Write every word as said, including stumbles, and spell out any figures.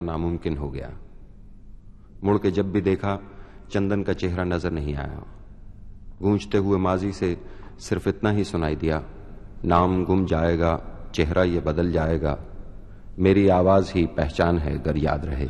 नामुमकिन हो गया। मुड़ के जब भी देखा चंदन का चेहरा नजर नहीं आया। गूंजते हुए माजी से सिर्फ इतना ही सुनाई दिया, नाम गुम जाएगा, चेहरा ये बदल जाएगा, मेरी आवाज ही पहचान है गर याद रहे।